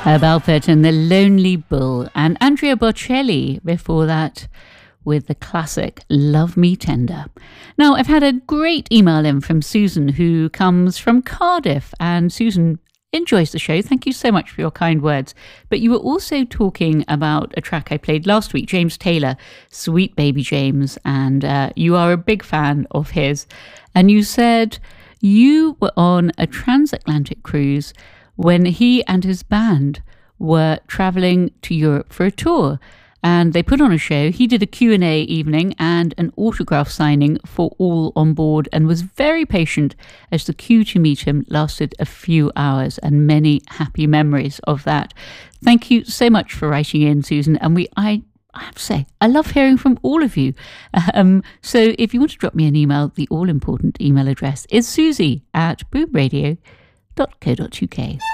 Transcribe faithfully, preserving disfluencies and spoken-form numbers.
Herb Alpert and the Lonely Bull, and Andrea Bocelli before that with the classic Love Me Tender. Now, I've had a great email in from Susan, who comes from Cardiff, and Susan enjoys the show. Thank you so much for your kind words. But you were also talking about a track I played last week, James Taylor, Sweet Baby James, and uh, you are a big fan of his. And you said you were on a transatlantic cruise when he and his band were traveling to Europe for a tour, and they put on a show. He did a Q and A evening and an autograph signing for all on board, and was very patient as the queue to meet him lasted a few hours, and many happy memories of that. Thank you so much for writing in, Susan, and we I I have to say, I love hearing from all of you. Um, so if you want to drop me an email, the all-important email address is susie at boom radio dot co dot uk.